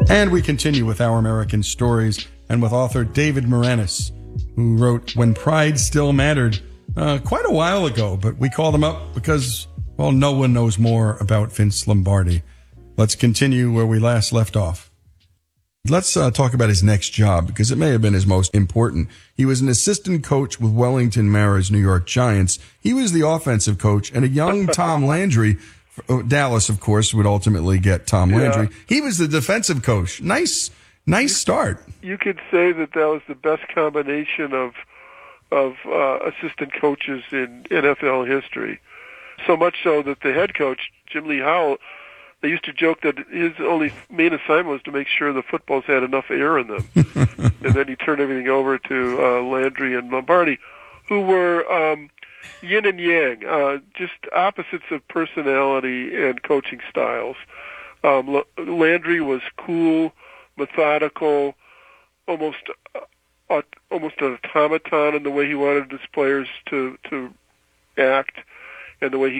And we continue with Our American Stories and with author David Maraniss, who wrote When Pride Still Mattered quite a while ago, but we called him up because, well, no one knows more about Vince Lombardi. Let's continue where we last left off. Let's talk about his next job, because it may have been his most important. He was an assistant coach with Wellington Mara's New York Giants. He was the offensive coach, and a young Tom Landry, Dallas, of course, would ultimately get Tom Landry. He was the defensive coach. Nice start. You could say that was the best combination of assistant coaches in NFL history. So much so that the head coach, Jim Lee Howell, they used to joke that his only main assignment was to make sure the footballs had enough air in them. And then he turned everything over to Landry and Lombardi, who were yin and yang, just opposites of personality and coaching styles. Landry was cool, methodical, almost an automaton in the way he wanted his players to act and the way he